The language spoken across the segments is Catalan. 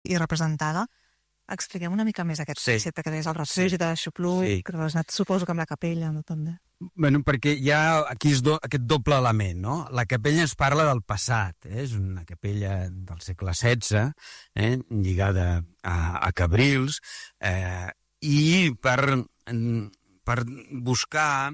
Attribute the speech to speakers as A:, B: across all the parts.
A: i representada. Expliquem una mica més aquest concepte que deies, el refugi de Xupluc, relacionat suposo que amb la capella, no, també.
B: Bueno, perquè hi ha aquí aquest doble element, no? La capella ens parla del passat, és una capella del segle XVI, lligada a Cabrils, i per buscar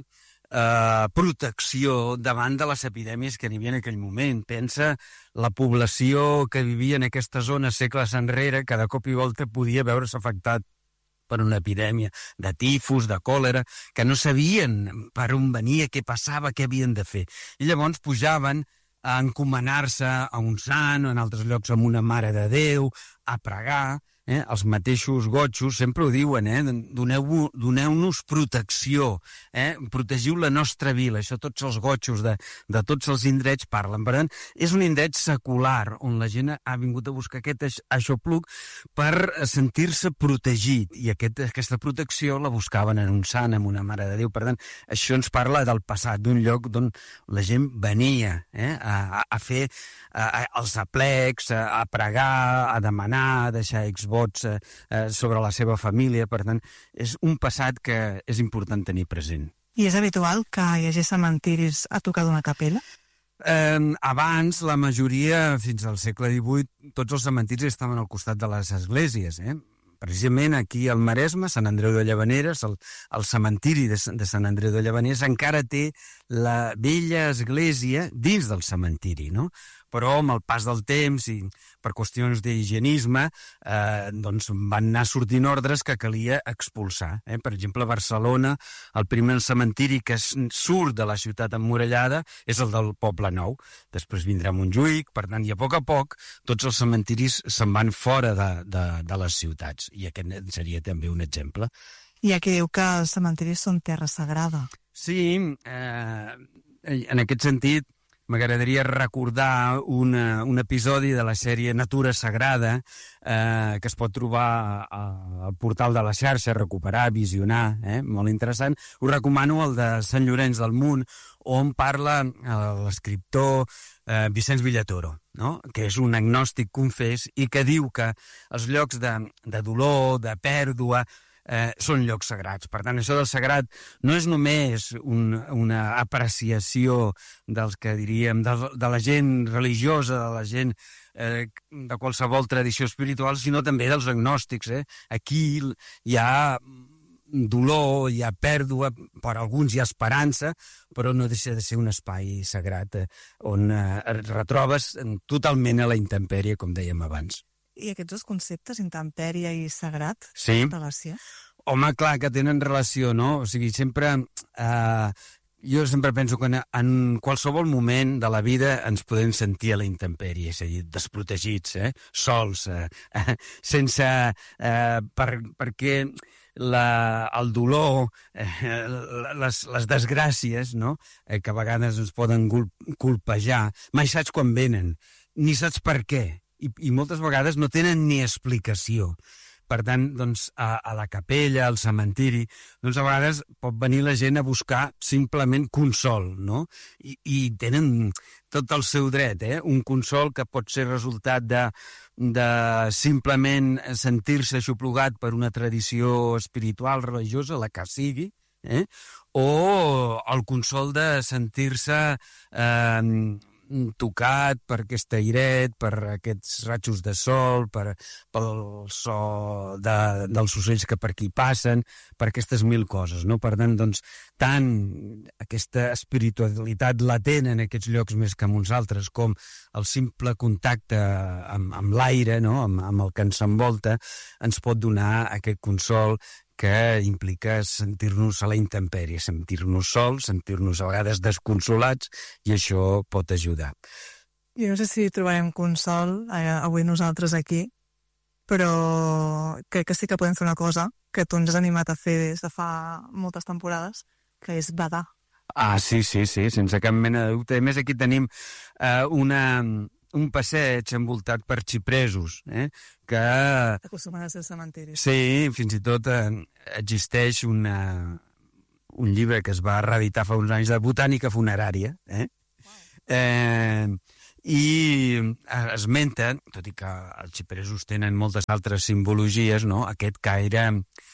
B: protecció davant de les epidèmies que n'hi havia en aquell moment. Pensa la població que vivia en aquesta zona segles enrere, cada cop i volta podia veure's afectat per una epidèmia de tifus, de còlera, que no sabien per on venia, què passava, què havien de fer. I llavors pujaven a encomanar-se a un sant, o en altres llocs amb una mare de Déu, a pregar. Els mateixos gotxos sempre ho diuen, doneu-nos protecció, protegiu la nostra vila. Això tots els gotxos de tots els indrets parlen. Per tant, és un indret secular on la gent ha vingut a buscar aquest Aixopluc per sentir-se protegit, i aquesta protecció la buscaven en un sant, en una mare de Déu. Per tant, això ens parla del passat, d'un lloc d'on la gent venia a fer els aplecs, a pregar, a demanar, a deixar exvots sobre la seva família. Per tant, és un passat que és important tenir present.
A: I és habitual que hi hagi cementiris a tocar d'una capella?
B: Abans, la majoria, fins al segle XVIII, tots els cementiris estaven al costat de les esglésies. Precisament aquí al Maresme, Sant Andreu de Llavaneres, el cementiri de Sant Andreu de Llavaneres encara té la vella església dins del cementiri, no? Però amb el pas del temps i per qüestions d'higienisme doncs van anar sortint ordres que calia expulsar. Per exemple, a Barcelona, el primer cementiri que surt de la ciutat emmurallada és el del Poble Nou. Després vindrà Montjuïc, per tant, i a poc tots els cementiris se'n van fora de les ciutats, i aquest seria també un exemple.
A: Hi ha qui diu que els cementiris són terra sagrada.
B: Sí, en aquest sentit, m'agradaria recordar un episodi de la sèrie Natura Sagrada que es pot trobar al portal de la xarxa, recuperar, visionar, molt interessant. Us recomano el de Sant Llorenç del Munt, on parla l'escriptor Vicenç Villatoro, no? Que és un agnòstic confés i que diu que els llocs de dolor, de pèrdua, són llocs sagrats. Per tant, això del sagrat no és només una apreciació dels que diríem, de la gent religiosa, de la gent de qualsevol tradició espiritual, sinó també dels agnòstics. Aquí hi ha dolor, hi ha pèrdua, per alguns hi ha esperança, però no deixa de ser un espai sagrat on et retrobes totalment a la intempèrie, com dèiem abans.
A: I aquests dos conceptes, intempèrie i sagrat,
B: sí.
A: Relació?
B: Home, clar, que tenen relació, no? O sigui, sempre... jo sempre penso que en qualsevol moment de la vida ens podem sentir a la intempèrie, és a dir, desprotegits, sols, sense... perquè el dolor, les desgràcies, no? Que a vegades ens poden colpejar, mai saps quan venen, ni saps per què. I moltes vegades no tenen ni explicació. Per tant, doncs, a la capella, al cementiri, doncs a vegades pot venir la gent a buscar simplement consol, no? I tenen tot el seu dret, un consol que pot ser resultat de simplement sentir-se aixoplugat per una tradició espiritual, religiosa, la que sigui, o el consol de sentir-se tocat per aquest airet, per aquests ratxos de sol, pel so dels ocells que per aquí passen, per aquestes mil coses, no? Per tant, doncs, tant aquesta espiritualitat la tenen aquests llocs més que en uns altres, com el simple contacte amb l'aire, no? Amb el que ens envolta, ens pot donar aquest consol que implica sentir-nos a la intempèrie, sentir-nos sols, sentir-nos a vegades desconsolats, i això pot ajudar.
A: Jo no sé si trobarem consol avui nosaltres aquí, però crec que sí que podem fer una cosa que tu ens has animat a fer des de fa moltes temporades, que és badar.
B: Ah, sí, sense cap mena de dubte. A més, aquí tenim un passeig envoltat per xipresos, que...
A: Acostumen a ser cementiris.
B: Sí, fins i tot existeix un llibre que es va reeditar fa uns anys de botànica funerària, i esmenten, tot i que els xipresos tenen moltes altres simbologies, no? Aquest caire,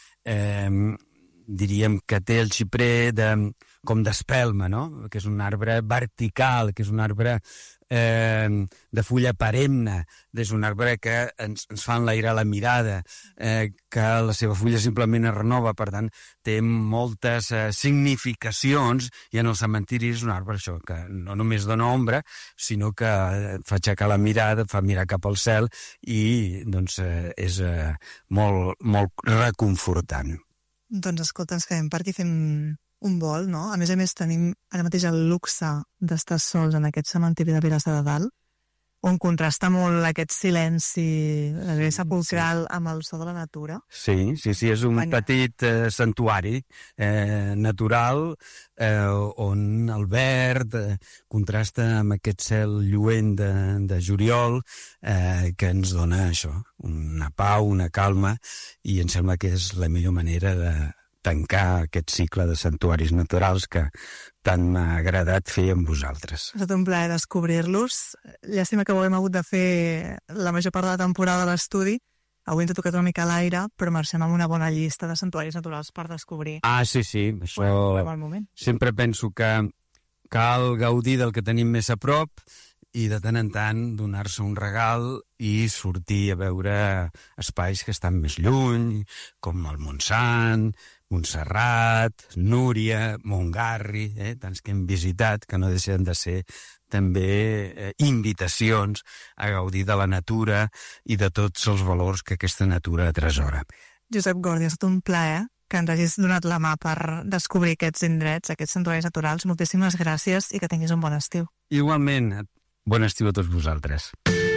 B: diríem que té el xiprer com d'espelma, no? Que és un arbre vertical, que és un arbre de fulla perenne, és un arbre que ens fa enlairar la mirada, que la seva fulla simplement es renova, per tant, té moltes significacions, i en el cementiri és un arbre això, que no només dona ombra, sinó que fa aixecar la mirada, fa mirar cap al cel, i doncs és molt, molt reconfortant.
A: Doncs escolta, ens quedem per aquí fem un vol, no? A més, tenim ara mateix el luxe d'estar sols en aquest cementiri de Vilassar de Dalt, on contrasta molt aquest silenci sepulcral amb el so de la natura.
B: Sí, és un petit santuari natural on el verd contrasta amb aquest cel lluent de juliol que ens dona això, una pau, una calma, i em sembla que és la millor manera de tancar aquest cicle de santuaris naturals que tant m'ha agradat fer amb vosaltres.
A: Ha estat un plaer descobrir-los. Llàstima que ho hem hagut de fer la major part de la temporada a l'estudi. Avui ens ha tocat una mica a l'aire, però marxem amb una bona llista de santuaris naturals per descobrir.
B: Ah, sí, això... Sempre penso que cal gaudir del que tenim més a prop i de tant en tant donar-se un regal i sortir a veure espais que estan més lluny, com el Montsant, Montserrat, Núria, Montgarri, tants que hem visitat, que no deixen de ser també invitacions a gaudir de la natura i de tots els valors que aquesta natura atresora.
A: Josep Gordi, ha estat un plaer que ens hagis donat la mà per descobrir aquests indrets, aquests santuaris naturals. Moltíssimes gràcies i que tinguis un bon estiu.
B: Igualment, bon estiu a tots vosaltres.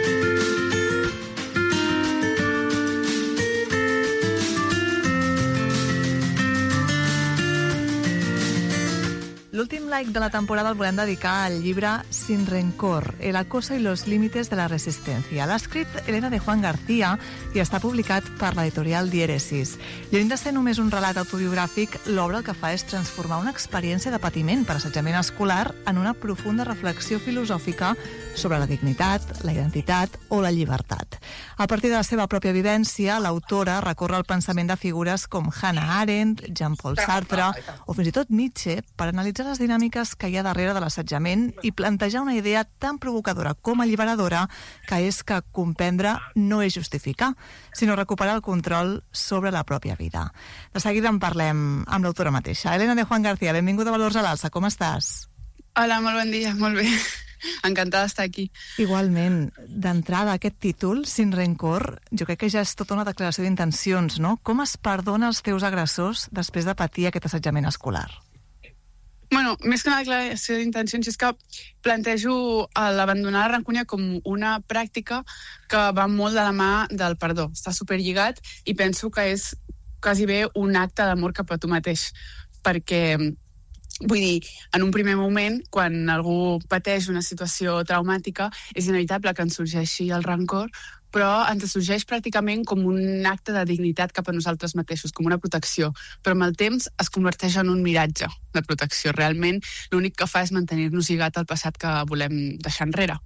A: L'últim like de la temporada el volem dedicar al llibre Sin Rencor, El acoso y los límites de la resistencia. L'ha escrit Elena de Juan García i està publicat per l'editorial Diéresis. Lluny de ser només un relat autobiogràfic, l'obra el que fa és transformar una experiència de patiment per assetjament escolar en una profunda reflexió filosòfica sobre la dignitat, la identitat o la llibertat. A partir de la seva pròpia vivència, l'autora recorre el pensament de figures com Hannah Arendt, Jean-Paul Sartre o fins i tot Nietzsche per analitzar les dinàmiques que hi ha darrere de l'assetjament i plantejar una idea tan provocadora com alliberadora, que és que comprendre no és justificar, sinó recuperar el control sobre la pròpia vida. De seguida en parlem amb l'autora mateixa. Elena de Juan García, benvinguda a Valors a l'Alça, com estàs?
C: Hola, molt bon dia, molt bé. Encantada d'estar aquí.
A: Igualment, d'entrada, aquest títol, Sin Rencor, jo crec que ja és tota una declaració d'intencions, no? Com es perdona els teus agressors després de patir aquest assetjament escolar?
C: Bueno, més que una declaració d'intencions és que plantejo l'abandonar la rancúnia com una pràctica que va molt de la mà del perdó. Està superlligat i penso que és quasi bé un acte d'amor cap a tu mateix, perquè vull dir, en un primer moment, quan algú pateix una situació traumàtica, és inevitable que ens sorgeixi el rancor, però ens sorgeix pràcticament com un acte de dignitat cap a nosaltres mateixos, com una protecció. Però amb el temps es converteix en un miratge de protecció. Realment, l'únic que fa és mantenir-nos lligat al passat que volem deixar enrere.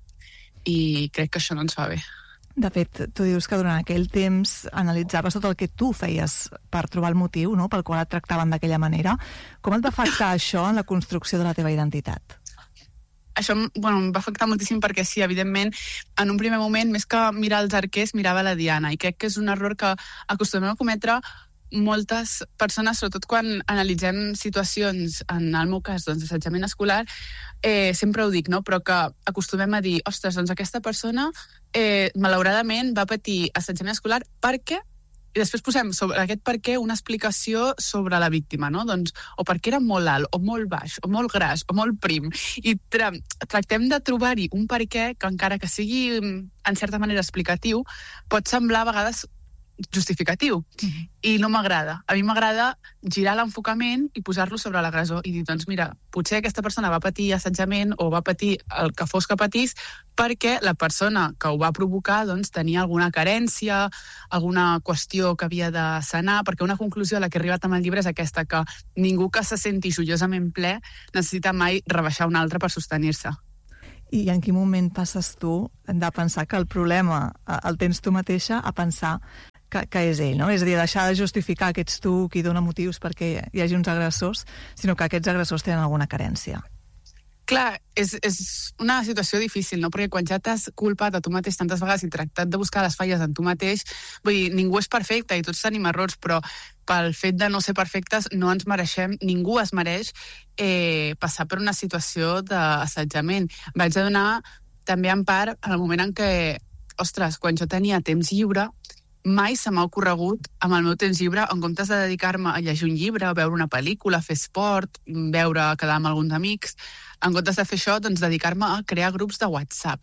C: I crec que això no ens fa bé.
A: De fet, tu dius que durant aquell temps analitzaves tot el que tu feies per trobar el motiu, no?, pel qual et tractaven d'aquella manera. Com et va afectar això en la construcció de la teva identitat?
C: Això em va afectar moltíssim perquè sí, evidentment, en un primer moment, més que mirar els arquers, mirava la Diana, i crec que és un error que acostumem a cometre moltes persones, sobretot quan analitzem situacions, en el meu cas, doncs, d'assetjament escolar, sempre ho dic, no?, però que acostumem a dir, ostres, doncs aquesta persona malauradament va patir assetjament escolar perquè, i després posem sobre aquest per què una explicació sobre la víctima, no? Doncs, o perquè era molt alt, o molt baix, o molt gras, o molt prim, i tractem de trobar-hi un per què que encara que sigui en certa manera explicatiu, pot semblar a vegades justificatiu, i no m'agrada. A mi m'agrada girar l'enfocament i posar-lo sobre l'agressor i dir, doncs mira, potser aquesta persona va patir assetjament o va patir el que fos que patís perquè la persona que ho va provocar doncs tenia alguna carència, alguna qüestió que havia de sanar, perquè una conclusió a la que he arribat amb el llibre és aquesta, que ningú que se senti joiosament ple necessita mai rebaixar un altre per sostenir-se.
A: I en quin moment passes tu de pensar que el problema el tens tu mateixa a pensar que és ell, no? És a dir, deixar de justificar que ets tu qui dona motius perquè hi hagi uns agressors, sinó que aquests agressors tenen alguna carència.
C: Clar, és una situació difícil, no? Perquè quan ja t'has culpat a tu mateix tantes vegades i tractat de buscar les falles en tu mateix, vull dir, ningú és perfecte i tots tenim errors, però pel fet de no ser perfectes no ens mereixem, ningú es mereix passar per una situació d'assetjament. Vaig adonar també en part en el moment en què, ostres, quan jo tenia temps lliure, mai se m'ha ocorregut amb el meu temps lliure, en comptes de dedicar-me a llegir un llibre, a veure una pel·lícula, fer esport, quedar amb alguns amics, en comptes de fer això, doncs dedicar-me a crear grups de WhatsApp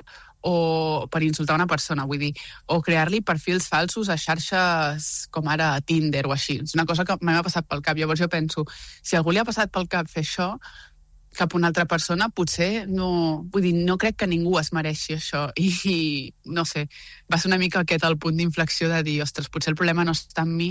C: o per insultar una persona, vull dir, o crear-li perfils falsos a xarxes com ara Tinder o així. És una cosa que m'ha passat pel cap. Llavors jo penso, si algú li ha passat pel cap fer això, cap a una altra persona, potser no... Vull dir, no crec que ningú es mereixi això. I no sé, va ser una mica aquest el punt d'inflexió de dir, ostres, potser el problema no està en mi,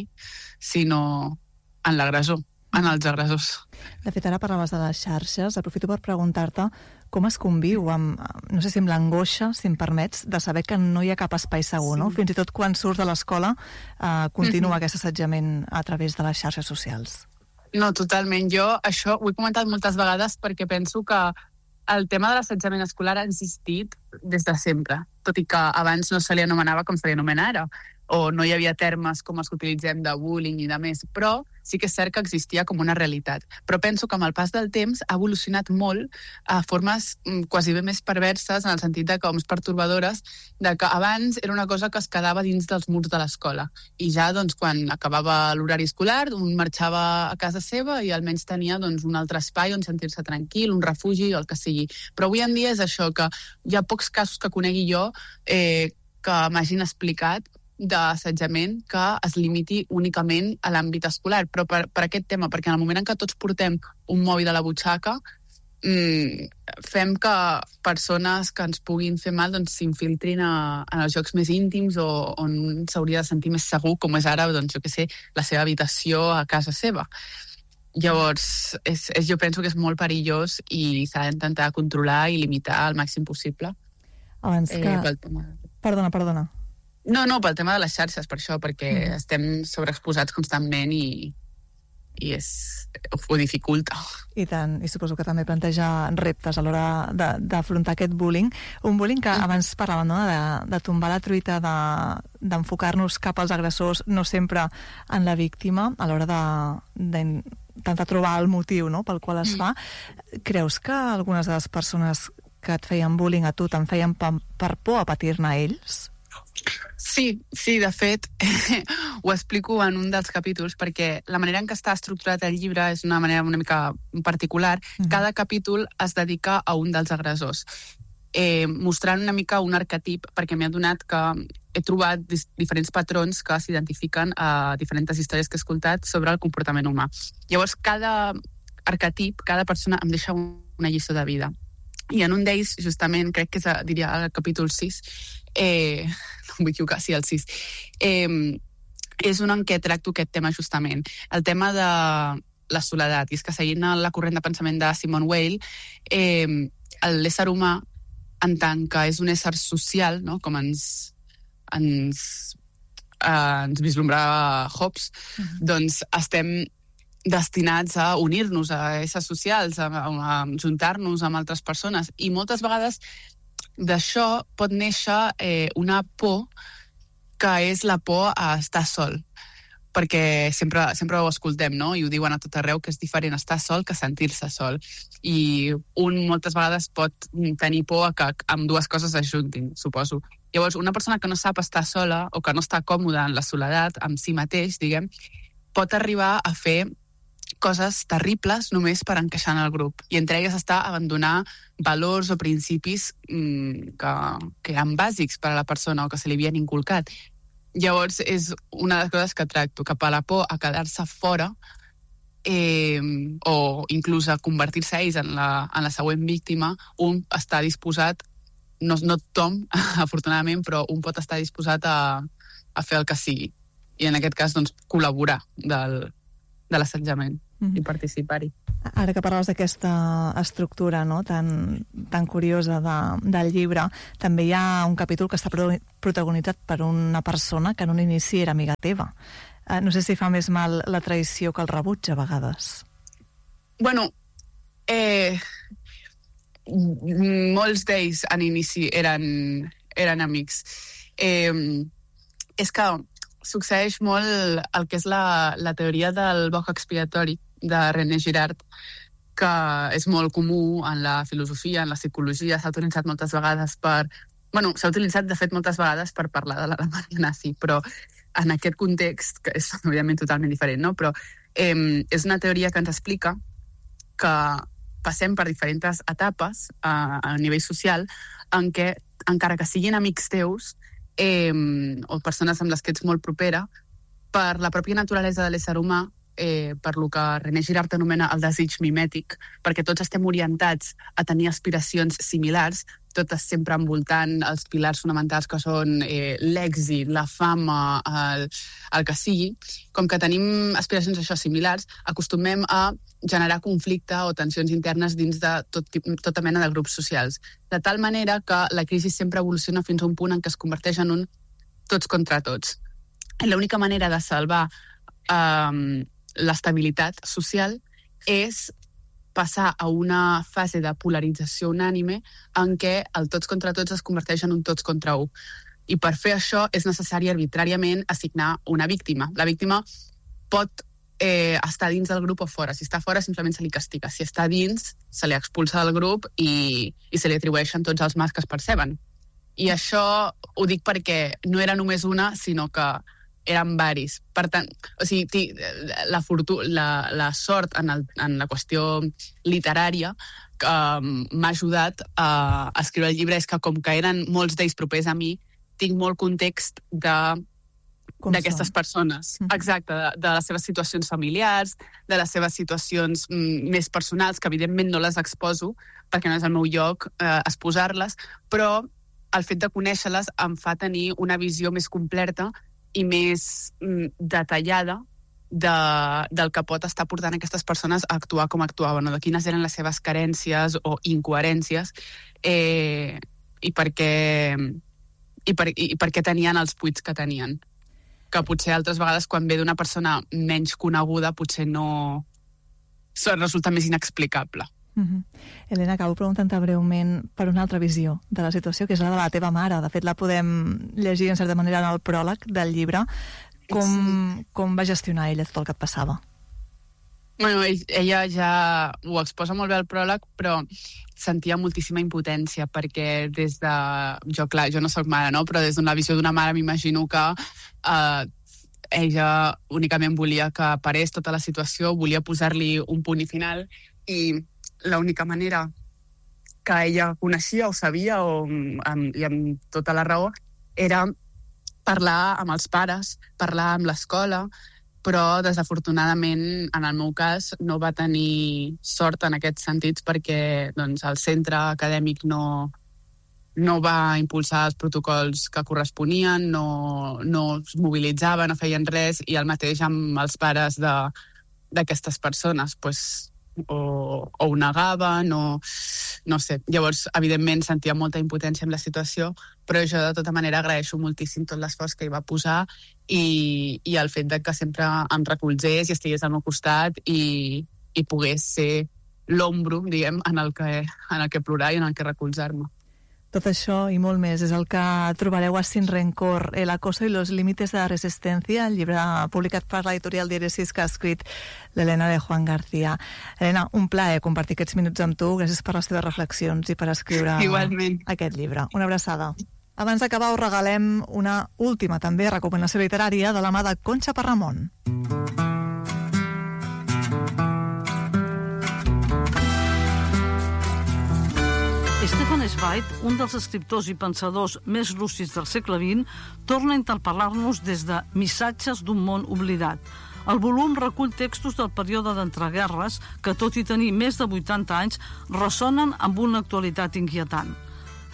C: sinó en l'agressor, en els agressors.
A: De fet, ara parlaves de les xarxes. Aprofito per preguntar-te com es conviu amb, no sé si amb l'angoixa, si em permets, de saber que no hi ha cap espai segur, no? Fins i tot quan surts de l'escola continua aquest assetjament a través de les xarxes socials.
C: No, totalment. Jo això ho he comentat moltes vegades perquè penso que el tema de l'assetjament escolar ha existit des de sempre, tot i que abans no se li anomenava com se li anomena ara, o no hi havia termes com els que utilitzem de bullying i de més, però sí que és cert que existia com una realitat. Però penso que amb el pas del temps ha evolucionat molt a formes quasi bé més perverses, en el sentit de com pertorbadores, de que abans era una cosa que es quedava dins dels murs de l'escola. I ja, doncs, quan acabava l'horari escolar, un marxava a casa seva i almenys tenia doncs, un altre espai on sentir-se tranquil, un refugi o el que sigui. Però avui en dia és això, que hi ha pocs casos que conegui jo que m'hagin explicat d'assetjament que es limiti únicament a l'àmbit escolar, però per aquest tema, perquè en el moment en què tots portem un mòbil a la butxaca, fem que persones que ens puguin fer mal doncs, s'infiltrin en els jocs més íntims o on s'hauria de sentir més segur, com és ara, doncs, jo què sé, la seva habitació a casa seva. Llavors, jo penso que és molt perillós i s'ha d'intentar controlar i limitar al màxim possible.
A: Abans que... Perdona.
C: No, pel tema de les xarxes, per això, perquè estem sobreexposats constantment i ho dificulta.
A: I tant, i suposo que també planteja reptes a l'hora d'afrontar aquest bullying. Un bullying que abans parlàvem, no?, de tombar la truita, d'enfocar-nos cap als agressors, no sempre en la víctima, a l'hora d'intentar trobar el motiu, no?, pel qual es fa. Creus que algunes de les persones que et feien bullying a tu te'n feien per por a patir-ne a ells?
C: Sí, de fet, ho explico en un dels capítols, perquè la manera en què està estructurat el llibre és una manera una mica particular. Cada capítol es dedica a un dels agressors, mostrant una mica un arquetip, perquè m'he adonat que he trobat diferents patrons que s'identifiquen a diferents històries que he escoltat sobre el comportament humà. Llavors, cada arquetip, cada persona em deixa una lliçó de vida. I en un d'ells, justament, crec que és, diria, el capítol 6, no em vull equivocar, sí, el 6, és un en què tracto aquest tema justament, el tema de la soledat. I és que seguint la corrent de pensament de Simone Weil, l'ésser humà, en tant que és un ésser social, no?, com ens vislumbrava Hobbes, doncs estem destinats a unir-nos, a éssers socials, a juntar-nos amb altres persones. I moltes vegades d'això pot néixer una por que és la por a estar sol. Perquè sempre ho escoltem, no? I ho diuen a tot arreu, que és diferent estar sol que sentir-se sol. I un moltes vegades pot tenir por a que ambdues coses es juntin, suposo. Llavors, una persona que no sap estar sola o que no està còmoda en la soledat, amb si mateix, diguem, pot arribar a fer coses terribles només per encaixar en el grup. I entre elles està abandonar valors o principis que eren bàsics per a la persona o que se li havien inculcat. Llavors, és una de les coses que tracto, cap a la por a quedar-se fora o inclús a convertir-se ells en la següent víctima, un està disposat, no tothom, afortunadament, però un pot estar disposat a fer el que sigui. I en aquest cas, doncs, col·laborar de l'assetjament. i participar-hi.
A: Ara que parles d'aquesta estructura, no?, tan curiosa del llibre, també hi ha un capítol que està protagonitzat per una persona que en un inici era amiga teva. No sé si fa més mal la traïció que el rebuig, a vegades.
C: Bueno, molts d'ells en inici eren amics. És que succeeix molt el que és la teoria del boc expiatori de René Girard, que és molt comú en la filosofia, en la psicologia, s'ha utilitzat moltes vegades s'ha utilitzat, de fet, moltes vegades per parlar de l'Alemanya nazi, però en aquest context, que és òbviament totalment diferent, no? Però és una teoria que ens explica que passem per diferents etapes a nivell social en què, encara que siguin amics teus o persones amb les que ets molt propera, per la pròpia naturalesa de l'ésser humà, per lo que René Girard anomena el desig mimètic, perquè tots estem orientats a tenir aspiracions similars, totes sempre envoltant els pilars fonamentals que són l'èxit, la fama, el que sigui. Com que tenim aspiracions això similars, acostumem a generar conflicte o tensions internes dins de tota mena de grups socials. De tal manera que la crisi sempre evoluciona fins a un punt en què es converteix en un tots contra tots. I l'única manera de salvar l'estabilitat social és passar a una fase de polarització unànime en què el tots contra tots es converteix en un tots contra un. I per fer això és necessari arbitràriament assignar una víctima. La víctima pot estar dins del grup o fora. Si està fora, simplement se li castiga. Si està dins, se li expulsa del grup i se li atribueixen tots els mals que es perceben. I això ho dic perquè no era només una, sinó que eren varis. Per tant, o sigui, la sort en la qüestió literària que m'ha ajudat a escriure el llibre és que, com que eren molts d'ells propers a mi, tinc molt context d'aquestes persones. Exacte, de les seves situacions familiars, de les seves situacions més personals, que evidentment no les exposo, perquè no és el meu lloc exposar-les, però el fet de conèixer-les em fa tenir una visió més completa i més detallada del que pot estar portant aquestes persones a actuar com actuaven, o de quines eren les seves carències o incoherències i per què tenien els buits que tenien. Que potser altres vegades, quan ve d'una persona menys coneguda, potser no resulta més inexplicable.
A: Helena, acabo preguntant-te breument per una altra visió de la situació, que és la de la teva mare. De fet, la podem llegir, en certa manera, en el pròleg del llibre. Com va gestionar ella tot el que et passava?
C: Bueno, ella ja ho exposa molt bé al pròleg, però sentia moltíssima impotència, perquè des de... Jo no soc mare, no? Però des d'una visió d'una mare m'imagino que ella únicament volia que parés tota la situació, volia posar-li un punt i final, i l'única manera que ella coneixia o sabia i amb tota la raó era parlar amb els pares, parlar amb l'escola, però desafortunadament en el meu cas no va tenir sort en aquests sentits perquè el centre acadèmic no va impulsar els protocols que corresponien, no es mobilitzava, no feien res, i el mateix amb els pares d'aquestes persones, o ho negaven, no sé. Llavors, evidentment, sentia molta impotència amb la situació, però jo de tota manera agraeixo moltíssim tot l'esforç que hi va posar i el fet de que sempre em recolzés i estigués al meu costat i pogués ser l'ombro, diguem, en el que plorar i en el que recolzar-me.
A: Tot això i molt més és el que trobareu a Sin Rencor, El acoso y los límites de la resistencia, el llibre publicat per l'editorial Diéresis que ha escrit l'Helena de Juan García. Helena, un plaer compartir aquests minuts amb tu. Gràcies per les teves reflexions i per escriure
C: Igualment.
A: Aquest llibre. Una abraçada. Abans d'acabar us regalem una última també recomanació literària de la mà de Concha Parramon.
D: Stefan Zweig, un dels escriptors i pensadors més lúcids del segle XX, torna a interpel·lar-nos des de Missatges d'un món oblidat. El volum recull textos del període d'entreguerres que, tot i tenir més de 80 anys, ressonen amb una actualitat inquietant.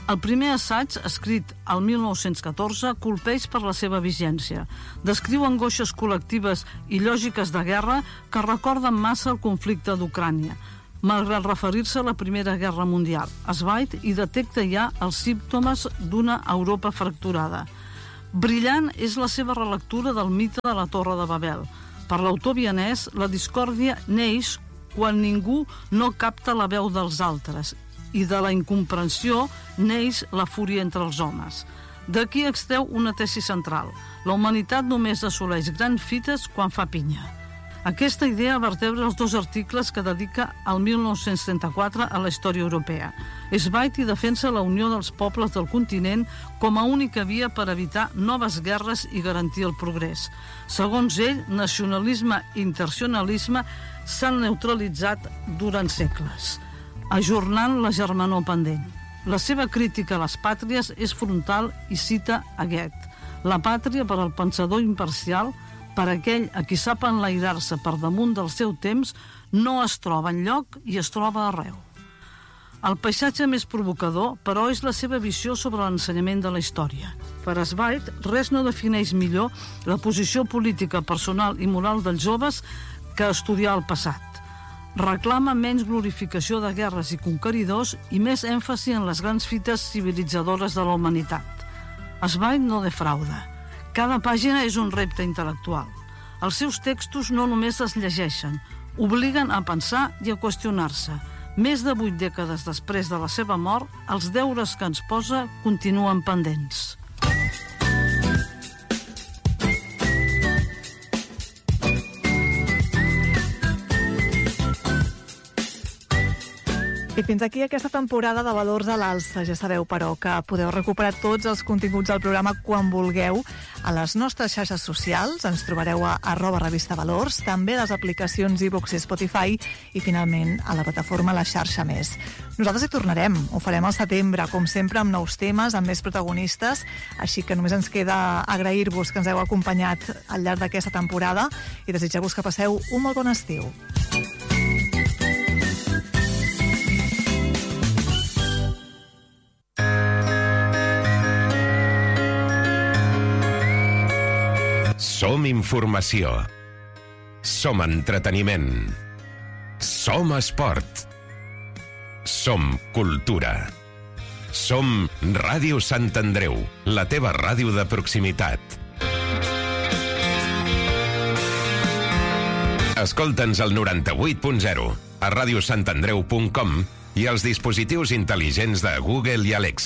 D: El primer assaig, escrit al 1914, colpeix per la seva vigència. Descriu angoixes col·lectives i lògiques de guerra que recorden massa el conflicte d'Ucrània, malgrat referir-se a la Primera Guerra Mundial. Zweig hi detecta ja els símptomes d'una Europa fracturada. Brillant és la seva relectura del mite de la Torre de Babel. Per l'autor vienès, la discòrdia neix quan ningú no capta la veu dels altres, i de la incomprensió neix la fúria entre els homes. D'aquí extreu una tesi central. La humanitat només assoleix grans fites quan fa pinya. Aquesta idea vertebra els 2 articles que dedica al 1934 a la història europea. Zweig hi defensa la unió dels pobles del continent com a única via per evitar noves guerres i garantir el progrés. Segons ell, nacionalisme i internacionalisme s'han neutralitzat durant segles, ajornant la germanor pendent. La seva crítica a les pàtries és frontal i cita a Goethe. La pàtria, per al pensador imparcial, per aquell a qui sap enlairar-se per damunt del seu temps, no es troba enlloc i es troba arreu. El paisatge més provocador, però, és la seva visió sobre l'ensenyament de la història. Per Zweig, res no defineix millor la posició política, personal i moral dels joves que estudiar el passat. Reclama menys glorificació de guerres i conqueridors i més èmfasi en les grans fites civilitzadores de la humanitat. Zweig no defrauda. Cada pàgina és un repte intel·lectual. Els seus textos no només es llegeixen, obliguen a pensar i a qüestionar-se. Més de 8 dècades després de la seva mort, els deures que ens posa continuen pendents.
A: I fins aquí aquesta temporada de Valors a l'Alça. Ja sabeu, però, que podeu recuperar tots els continguts del programa quan vulgueu a les nostres xarxes socials. Ens trobareu a @revistavalors, també a les aplicacions iVoox i Spotify i, finalment, a la plataforma La Xarxa Més. Nosaltres hi tornarem. Ho farem al setembre, com sempre, amb nous temes, amb més protagonistes. Així que només ens queda agrair-vos que ens heu acompanyat al llarg d'aquesta temporada i desitjar-vos que passeu un molt bon estiu.
E: Som informació. Som entreteniment. Som esport. Som cultura. Som Ràdio Sant Andreu, la teva ràdio de proximitat. Escolta'ns al 98.0, a radiosantandreu.com i als dispositius intel·ligents de Google i Alexa.